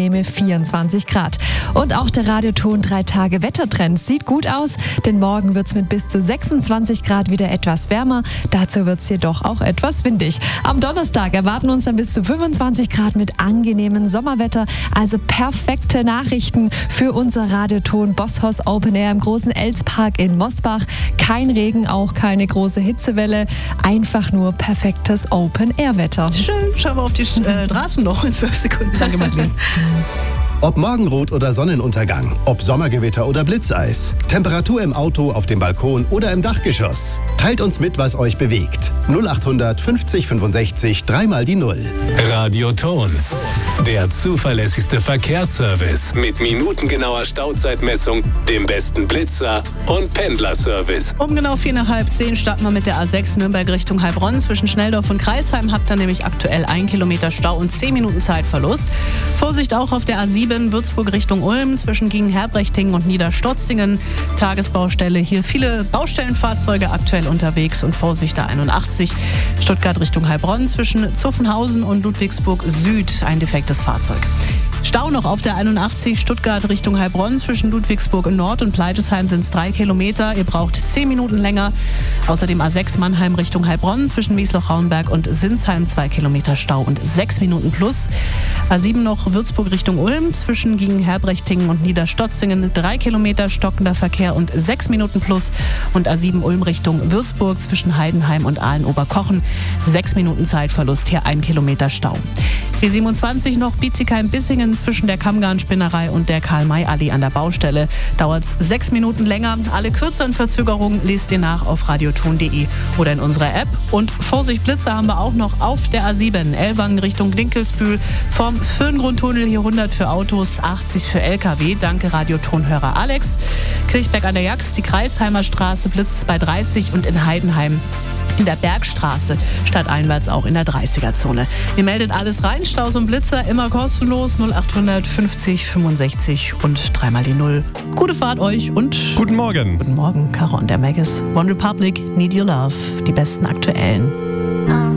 angenehme 24 Grad. Und auch der Radioton 3-Tage-Wettertrend sieht gut aus, denn morgen wird es mit bis zu 26 Grad wieder etwas wärmer. Dazu wird es jedoch auch etwas windig. Am Donnerstag erwarten uns dann bis zu 25 Grad mit angenehmem Sommerwetter. Also perfekte Nachrichten für unser Radioton Bosshaus Open Air im großen Elspark in Mosbach. Kein Regen, auch keine große Hitzewelle. Einfach nur perfektes Open-Air-Wetter. Schön, schauen wir auf die Straßen noch in 12 Sekunden. Danke, Madeleine. Ob Morgenrot oder Sonnenuntergang, ob Sommergewitter oder Blitzeis, Temperatur im Auto, auf dem Balkon oder im Dachgeschoss. Teilt uns mit, was euch bewegt. 0800 50 65 3 die 0. Radioton, der zuverlässigste Verkehrsservice mit minutengenauer Stauzeitmessung, dem besten Blitzer und Pendlerservice. Um genau 9:45 starten wir mit der A6 Nürnberg Richtung Heilbronn. Zwischen Schnelldorf und Crailsheim habt ihr nämlich aktuell 1 Kilometer Stau und 10 Minuten Zeitverlust. Vorsicht auch auf der A7 Würzburg Richtung Ulm zwischen Gingen-Herbrechting und Niederstotzingen. Tagesbaustelle, hier viele Baustellenfahrzeuge aktuell unterwegs und Vorsicht der 81. Stuttgart Richtung Heilbronn zwischen Zuffenhausen und Ludwigsburg Süd ein defektes Fahrzeug. Stau noch auf der 81 Stuttgart Richtung Heilbronn zwischen Ludwigsburg Nord und Pleitesheim sind es 3 Kilometer. Ihr braucht 10 Minuten länger. Außerdem A6 Mannheim Richtung Heilbronn zwischen Wiesloch-Rauenberg und Sinsheim 2 Kilometer Stau und 6 Minuten plus. A7 noch Würzburg Richtung Ulm zwischen Gingen-Herbrechting und Niederstotzingen 3 Kilometer stockender Verkehr und 6 Minuten plus. Und A7 Ulm Richtung Würzburg zwischen Heidenheim und Aalen-Oberkochen 6 Minuten Zeitverlust, hier 1 Kilometer Stau. B27 noch Bietigheim-Bissingen zwischen der Kammgarn-Spinnerei und der Karl-May-Allee an der Baustelle. Dauert es 6 Minuten länger. Alle kürzeren Verzögerungen lest ihr nach auf radioton.de oder in unserer App. Und Vorsicht Blitzer haben wir auch noch auf der A7. Ellwangen Richtung Dinkelsbühl. Vom Föhngrundtunnel hier 100 für Autos, 80 für LKW. Danke Radiotonhörer Alex. Kirchberg an der Jax, die Kreilsheimer Straße blitzt bei 30 und in Heidenheim in der Bergstraße stadteinwärts auch in der 30er-Zone. Ihr meldet alles rein, Staus und Blitzer, immer kostenlos, 0800 50 65 und 3 die 0. Gute Fahrt euch und guten Morgen. Guten Morgen, Caro und der Maggis. One Republic, Need Your Love, die besten aktuellen.